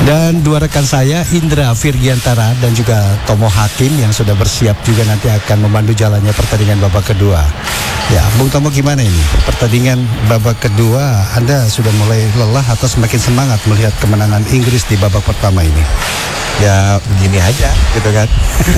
Dan dua rekan saya, Indra Virgiantara dan juga Tomo Hakim yang sudah bersiap juga nanti akan memandu jalannya pertandingan babak kedua. Ya, Bung Tomo, gimana ini? Pertandingan babak kedua, Anda sudah mulai lelah atau semakin semangat melihat kemenangan Inggris di babak pertama ini? Ya begini aja gitu kan.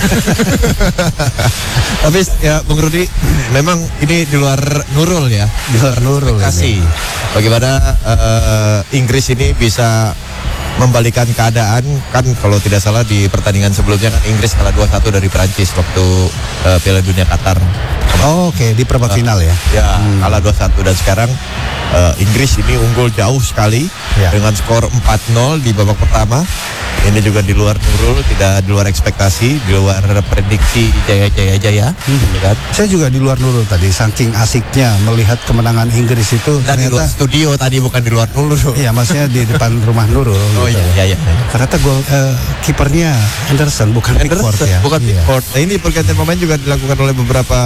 Tapi ya Bung Rudi, memang ini di luar Nurul ya. Di luar Nurul ini. Bagaimana Inggris ini bisa membalikan keadaan, kan kalau tidak salah di pertandingan sebelumnya kan Inggris kalah 2-1 dari Perancis waktu Piala Dunia Qatar. Oh, oke, di perempat final ya. Ya, kalah 2-1 dan sekarang Inggris ini unggul jauh sekali dengan skor 4-0 di babak pertama. Ini juga di luar Nurul, tidak di luar ekspektasi, di luar prediksi Jaya. Kan? Saya juga di luar Nurul tadi, saking asiknya melihat kemenangan Inggris itu. Dan di luar studio tadi, bukan di luar Nurul. Iya, maksudnya di depan rumah Nurul. Oh gitu. iya. Ternyata gol kipernya Henderson, bukan Pickford ya. Bukan Pickford. Nah, ini pergantian pemain juga dilakukan oleh beberapa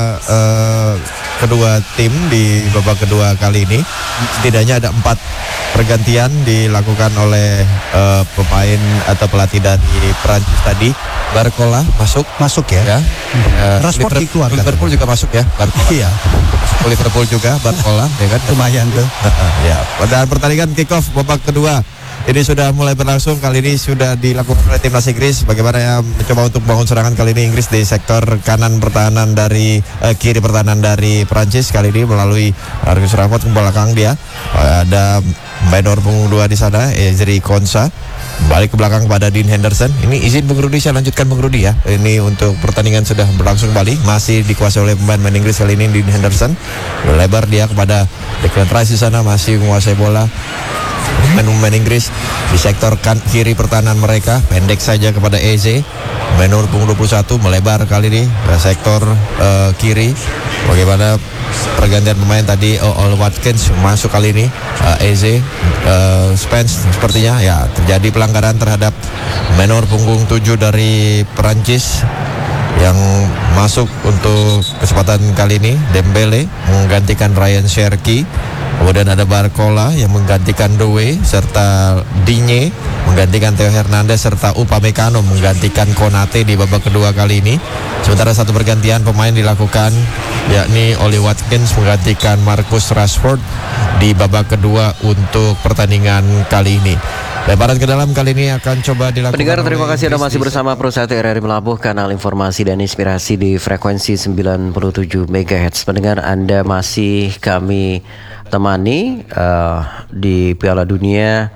kedua tim di babak kedua kali ini. Setidaknya ada 4 pergantian dilakukan oleh pemain atau pelatih dari Perancis tadi. Barcola masuk ya. Rashford dikeluarkan. Liverpool juga masuk ya. Barcola. Iya. Liverpool juga Barcola ya kan. Lumayan tuh. Ya. Pada pertandingan kick off babak kedua ini sudah mulai berlangsung. Kali ini sudah dilakukan oleh timnas Inggris. Bagaimana ya mencoba untuk bangun serangan kali ini Inggris di sektor kanan pertahanan dari kiri pertahanan dari Prancis. Kali ini melalui Marcus Rashford ke belakang dia. Ada Maynor punggung 2 di sana, Ezri Konsa. Balik ke belakang kepada Dean Henderson. Ini izin Bung Rudi, saya lanjutkan Bung Rudi ya. Ini untuk pertandingan sudah berlangsung kembali. Masih dikuasai oleh pemain Inggris kali ini, Dean Henderson. Lebar dia kepada Declan Rice di sana, masih menguasai bola. Pemain Inggris di sektor kiri pertahanan mereka, pendek saja kepada Eze. Maynor punggung 21 melebar kali ini ke sektor kiri. Bagaimana pergantian pemain tadi, Ol Watkins masuk kali ini, Eze, Spence sepertinya ya terjadi pelanggaran terhadap Maynor punggung 7 dari Perancis yang masuk untuk kesempatan kali ini. Dembele menggantikan Ryan Cherki. Kemudian ada Barcola yang menggantikan Doué, serta Digne menggantikan Theo Hernandez, serta Upamecano menggantikan Konate di babak kedua kali ini. Sementara satu pergantian pemain dilakukan, yakni Oli Watkins menggantikan Marcus Rashford di babak kedua untuk pertandingan kali ini. Lebaran ke dalam kali ini akan coba dilakukan. Pendengar, terima kasih Anda masih bersama Pro 1 RRI Melabuh, kanal informasi dan inspirasi di frekuensi 97 MHz. Pendengar, Anda masih kami temani di Piala Dunia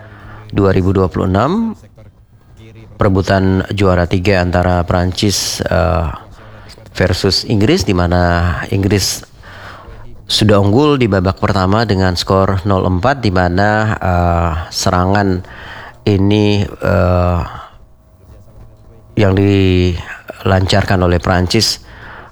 2026, perebutan juara 3 antara Prancis versus Inggris, di mana Inggris sudah unggul di babak pertama dengan skor 0-4, di mana serangan ini yang dilancarkan oleh Prancis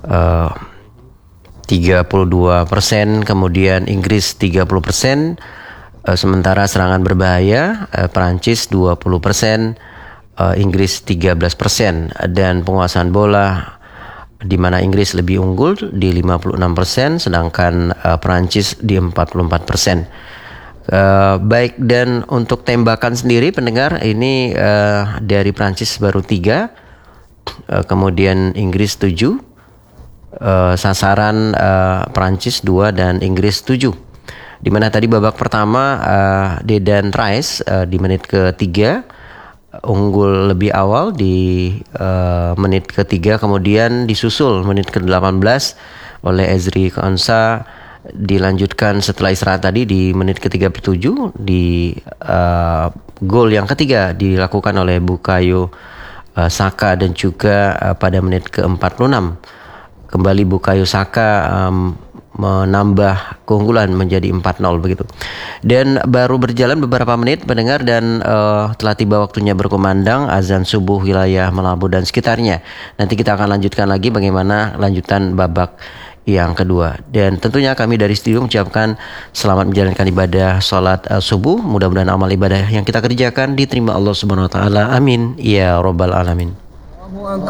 32%, kemudian Inggris 30%, sementara serangan berbahaya Prancis 20%, Inggris 13%, dan penguasaan bola di mana Inggris lebih unggul di 56%, sedangkan Prancis di 44%. Baik, dan untuk tembakan sendiri pendengar ini dari Prancis baru 3, kemudian Inggris 7. Sasaran Prancis 2 dan Inggris 7. Di mana tadi babak pertama Declan Rice di menit ke-3 unggul lebih awal di menit ke-3, kemudian disusul menit ke-18 oleh Ezri Konsa, dilanjutkan setelah istirahat tadi di menit ke-37 di gol yang ketiga dilakukan oleh Bukayo Saka, dan juga pada menit ke-46 kembali Bukayo Saka menambah keunggulan menjadi 4-0 begitu. Dan baru berjalan beberapa menit pendengar, dan telah tiba waktunya berkumandang azan subuh wilayah Melabuh dan sekitarnya. Nanti kita akan lanjutkan lagi bagaimana lanjutan babak yang kedua. Dan tentunya kami dari studio mengucapkan selamat menjalankan ibadah sholat subuh. Mudah-mudahan amal ibadah yang kita kerjakan diterima Allah Subhanahu wa taala. Amin ya rabbal alamin.